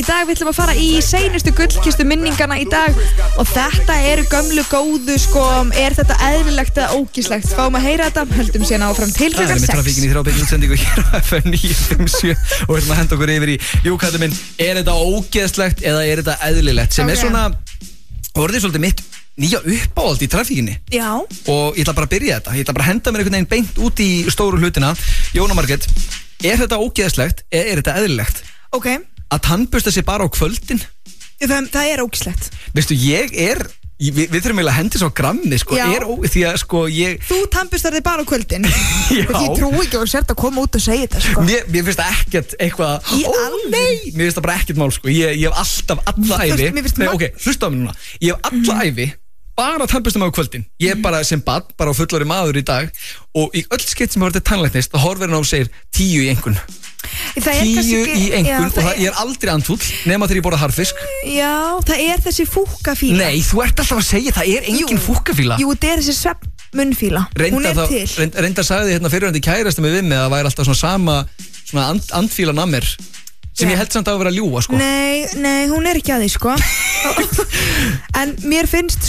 í dag. Við ætlum að fara í seinustu gullkistu minningana í dag. Og þetta eru gömlu góðu, sko. Er þetta eðlilegt eða ógíslegt? Fáum að heyra þetta, höldum síðan áfram til klukkan 6. Það er með trafíkin í þrábeinni útsendingu hér á FM 957 og við ætlum að henda okkur yfir í Júkallinn minn. Er þetta ógeðslegt eða er þetta eðlilegt? Sem er svona, orðið svolítið mitt nýja uppáhald í trafíkinni. Já. Og ég ætla bara að byrja þetta. Ég ætla bara að henda mér einhvern veginn beint út í stóru hlutina. Jóna Margrét, er þetta ógeðslegt eða er þetta eðlilegt? Ok. Að tannbursta sig bara á kvöldin? Það er ógeðslegt. Veistu, við þurfum eiginlega að hendi svo grammi, sko. Því að, sko, Þú tannburstar þig bara á kvöldin? Já. Ég trúi ekki að þú sért að koma út og segja þetta, sko. Mér finnst það ekkert eitthvað, nei, mér finnst það bara ekkert mál, sko. Ég hef alltaf alla ævi. Ok, hlusta á mig núna. Ég hef alla ævi bara tannburstum á kvöldin. Ég er bara sem barn, bara á fullorði maður í dag og í öll skeitt sem horfði tannlæknist, þá horfir hann á og segir 10 í einhvern. 10 í einhvern og ég er aldrei andfúll nema þegar ég borða harfisk. Já, það er þessi fúkkafíla. Nei, þú ert alltaf að segja, það er engin fúkkafíla. Jú, það er þessi svefnmunnfíla. Hún er til. Reyndar sagði hérna fyrirhandi kærasti mig við mig að það væri alltaf svona sama svona andfílan að mér sem ég held samt að vera að ljúga, sko. Nei, hún er ekki að því, sko. En mér finnst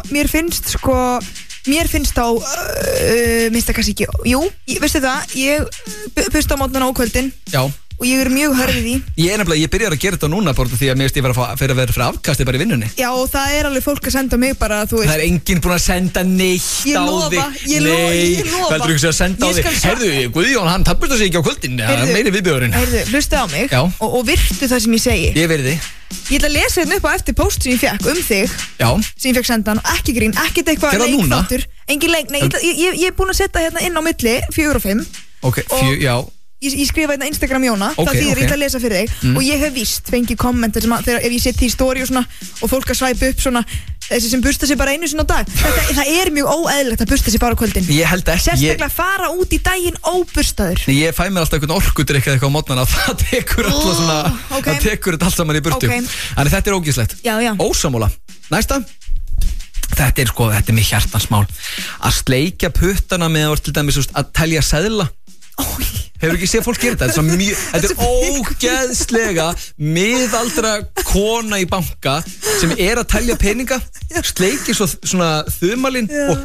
þá minnst það kannski ekki. Jú, veistu það, ég pusta á mótnana á kvöldin. Já. Og ég er mjög hörð í því. Ég byrjar að gera þetta núna bara því að mér finnst ég fyrir að vera fyrir afkasti bara í vinnunni. Já, og það er alveg fólk að senda mig bara, þú veist. Það er enginn búinn að senda neitt á þig. Ég lofa. Nei, hvað er þú að senda á þig? Herðu, Guðjón, hann tannburstar sig ekki á kvöldin. Meiri viðbjóðurinn. Herðu, hlustu á mig og virtu það sem ég segi. Ég verði. Ég ætla að lesa hérna upp á eftir post sem ég fekk þig. Já. Sem ég fekk sendan og ekki grín, ekkert eitthvað leikþáttur. Engin leik, nei, ég er búinn að setja hérna inn á milli 4 og 5. Ok, já. Ég skrifa hérna Instagram Jóna, það þýðir ég ætla að lesa fyrir þig og ég hef víst fengið kommentar sem að þegar ef ég seti í story og svona og fólk að svæpa upp svona þessi sem bursta sig bara einu sinni á dag. Það er mjög óeðlilegt að bursta sig bara á kvöldin. Ég held ekki. Sérstaklega fara út í daginn óburstaður. Ég fæ mér alltaf einhvern orkudrykk eða eitthvað á mótnana og það tekur alltaf svona, það tekur þetta allt saman í burtu. Þannig þetta er ógeðslegt. Já. Ósammála. Næsta. Þetta er mér hjartansmál. Að sleikja puttana með til dæmis að telja seðla. Hefur ekki séð fólk gera þetta? Þetta er ógeðslega miðaldra kona í banka sem er að telja peninga, sleikir svona þumalinn og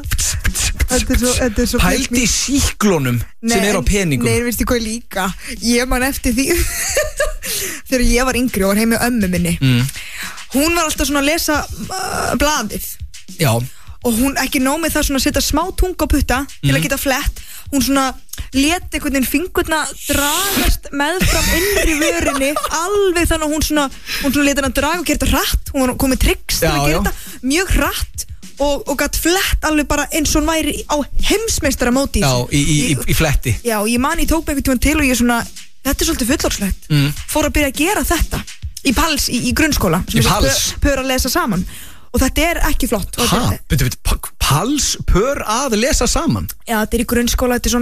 pældi í síklunum sem er á peningum. Nei, veistu hvað líka? Ég man eftir því þegar ég var yngri og var heim með ömmu minni. Hún var alltaf svona að lesa blaðið. Já. Og hún ekki nóg með það svona að setja smá tung á putta til að geta flett. Hún svona lét einhvern veginn fingurna dragast meðfram innri vörinni alveg þannig að hún svona lét hann að draga og gera þetta hratt. Hún var komið tricks til að gera þetta mjög hratt og gætt flett alveg bara eins og hún væri á heimsmeistaramóti. Já, í fletti. Já, ég tók mig einhvern tímann til og ég svona, þetta er svolítið fullorðslegt. Fór að byrja að gera þetta í Pals í grunnskóla. Í Pals? Pör að lesa saman. Og þetta er ekki flott. Pals pör að lesa saman? Já, þetta er í grunnskóla, þetta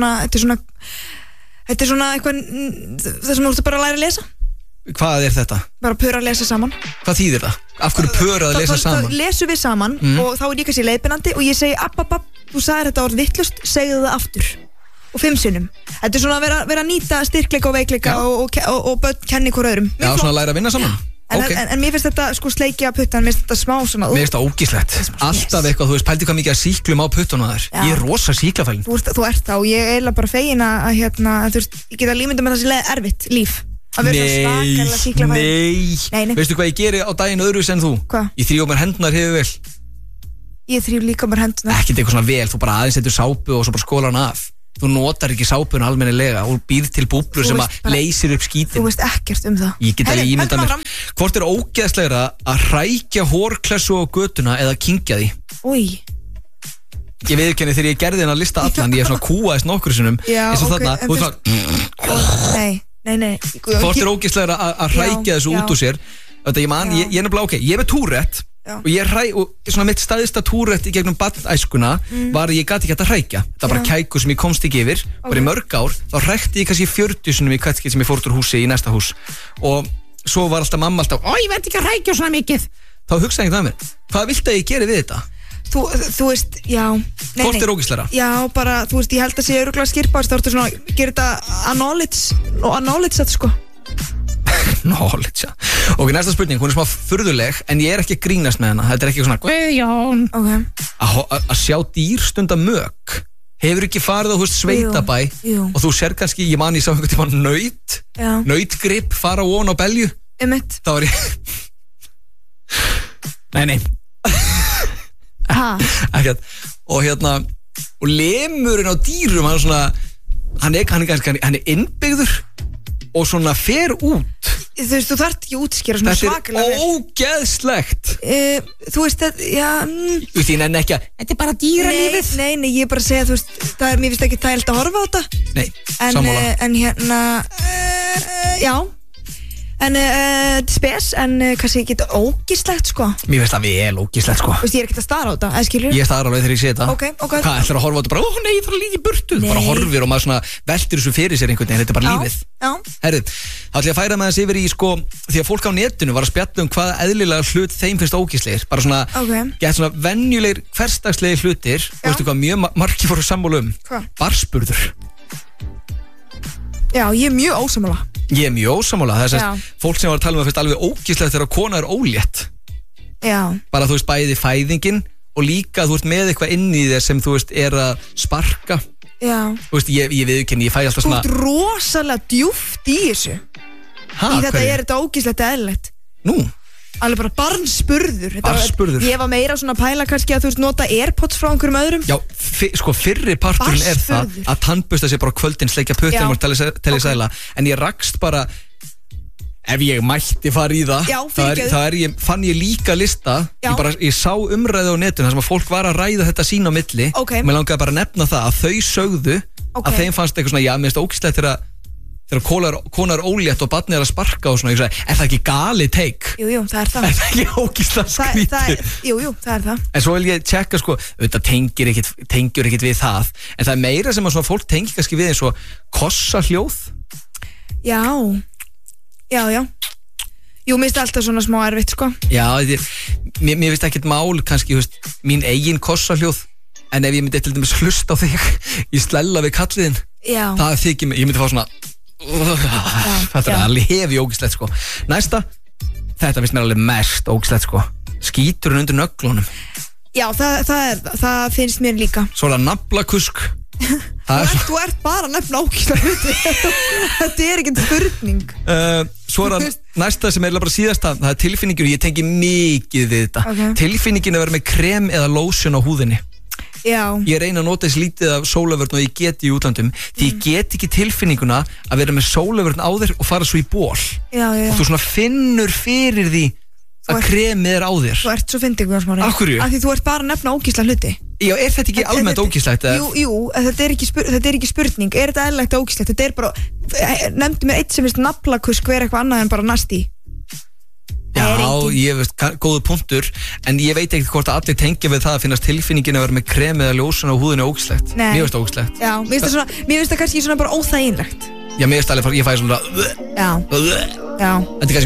er svona eitthvað, það sem þú ert bara að læra að lesa. Hvað er þetta? Bara pör að lesa saman. Hvað þýðir það? Af hverju pör að lesa saman? Það lesum við saman og þá er ég kannski leiðbeinandi og ég segi app, þú sagðir þetta orð vittlust, segðu það aftur. Og 5 sinnum. Þetta er svona að vera að nýta styrkleika og veikleika og börn kenni hver öðrum. Já, svona að læra að vinna saman. En mér finnst þetta sleikja puttan, mér finnst þetta smá svona. Mér finnst þetta ógíslegt. Alltaf eitthvað, þú veist, pældi hvað mikið að síklum á puttunum þær. Ég er rosa síklafælin. Þú ert þá, ég er eiginlega bara fegin að þú veist, ég geta límyndum með þessi erfitt líf. Að vera svo svakalega síklafælin. Nei. Veistu hvað ég geri á daginn öðruvísi en þú? Hvað? Ég þríf mér hendurnar hefur vel. Ég þríf líka mér hendurnar. Ekkert eitthvað svona vel, þú bara aðeins setur sápu og svo bara skólar hann af. Þú notar ekki sápuna almennilega og býð til búblur sem að leysir upp skítin. Þú veist ekkert um það. Ég get alveg ímyndað mér. Hvort er ógeðslegra að hrækja hórklessu á götuna eða kynkja því? Új. Ég viðurkenni þegar ég gerði hennar lista allan, ég er svona kúaðist nokkur sinnum. Já, Nei. Hvort er ógeðslegra að hrækja þessu út úr sér? Ég er nefnilega ég er með Tourette. Já. Og svona mitt staðista Tourette í gegnum barnæskuna var að ég gati ekki að hrækja. Það var bara kæku sem ég komst ekki yfir. Bara í mörg ár, þá hrækti ég kannski 40 sinnum í hvert skipti sem ég fór út úr húsi í næsta hús. Og svo var alltaf mamma ég veit ekki að hrækja svona mikið. Þá hugsaði ég það með hvað viltu að ég geri við þetta? Þú veist, já. Hvort er ógeðslegra? Já, bara, þú veist, ég held að sé örugglega skirpast. Þá ertu svona, gera þetta acknowledge þetta, sko. knowledge, já. Ok, næsta spurning, hún smá furðuleg, en ég ekki að grínast með hana. Þetta ekki svona Guðjón að sjá dýr stunda mök. Hefur ekki farið á sveitabæ og þú sér kannski, ég man ég sá einhvern tíma nautgrip fara von á belju. Þá var ég Nei Ekkert. Og og lemurinn á dýrum hann er innbyggður og svona fer út. Þú veist, þú þarft ekki að útskýra svona svakalega. Þetta er ógeðslegt. Þú veist að, Því nenni ekki að þetta er bara dýralífið. Nei, ég er bara að segja, þú veist, mér finnst ekki þægilegt að horfa á þetta. Nei, sammála. Já. En spes, en kannski ekki ógislegt, sko. Mér finnst það vel ógislegt, sko. Þú veist, ég er ekkert að stara á þetta, skilur? Ég stara alveg þegar ég sé þetta. Ok. Hvað, ætlar að horfa á þetta bara, nei, ég þarf að líka í burtu. Bara horfir og maður svona veltir þessu fyrir sér einhvern veginn, þetta er bara lífið. Já. Herru, þá ætla ég að færa með þess yfir í, sko, því að fólk á netinu var að spjalla hvaða eðlilega hlut þeim finnst ógislegir. Bara svona, gett svona venjulegir, hversdagslegir hlutir. Og veistu hvað mjög margir fóru sammála Barnsburður. Já, ég er mjög ósammála. Ég er mjög ósammála. Það er fólk sem var að tala um að finnst alveg ógislegt þegar kona er ólétt. Já. Bara þú veist bæði fæðingin og líka þú veist með eitthvað inn í þér sem þú veist er að sparka. Já. Þú veist, ég viðurkenni, ég fæ alltaf svona. Þú ert rosalega djúpt í þessu. Í þetta er þetta ógislegt eðlilegt. Nú? Alveg bara barnsburður. Barnsburður. Ég var meira svona pæla kannski að þú veist nota AirPods frá einhverjum öðrum. Já, sko fyrri parturinn er það að tannbusta sér bara kvöldin, sleikja puttin og telja sæla. En ég rakst bara, ef ég mætti fara í það, fann ég líka lista. Ég sá umræðu á netinu þar sem að fólk var að ræða þetta sín á milli. Mér langaði bara að nefna það að þau sögðu að þeim fannst eitthvað svona, já, mér finnst ógeðslegt þegar konar ólétt og barnið er að sparka og svona, ég sagði, er það ekki gali take? Jú, það er það. Er það ekki ógeðslega skrítið? Jú, það er það. En svo vil ég tjekka, sko, þetta tengjur ekkit við það, en það er meira sem að svona fólk tengir kannski við eins og kossahljóð. Já. Jú, mér finnst alltaf svona smá erfitt, sko. Já, mér finnst ekkit mál kannski, þú veist, mín eigin kossahljóð, en ef ég myndi til dæmis hlusta á þig í slella við kalliðin, það þykir mig, ég myndi fá svona þetta er alveg hefi ógislegt, sko. Næsta, þetta finnst mér alveg mest ógislegt, sko. Skíturinn undir nöglunum. Já, það finnst mér líka. Svo er það naflakusk. Þú ert bara að nefna ógislegt hluti. Þetta er ekkert spurning. Svo er það næsta sem er bara síðasta, það er tilfinningin, ég tengi mikið við þetta. Tilfinningin að vera með krem eða lotion á húðinni. Já. Ég reyna að nota þessi lítið af sólavörn og ég geti í útlandum því ég get ekki tilfinninguna að vera með sólavörn á þér og fara svo í ból. Já. Og þú svona finnur fyrir því að kremið er á þér. Þú ert svo fyndingur, Smári. Af hverju? Af því þú ert bara að nefna ógislega hluti. Já, er þetta ekki almennt ógislegt? Jú, þetta er ekki spurning. Er þetta eðlilegt ógislegt? Þetta er bara, nefndu mér eitt sem finnst naflakusk vera eitthvað annað en bara nasty. Já, ég veist, góðu punktur, en ég veit ekkert hvort að allir tengja við það að finnast tilfinningin að vera með krem eða ljósun á húðinu ógislegt. Mér finnst það ógislegt. Já, mér finnst það kannski svona bara óþæginlegt. Já, mér finnst það alveg, ég fæ svona. Já. Þetta er kannski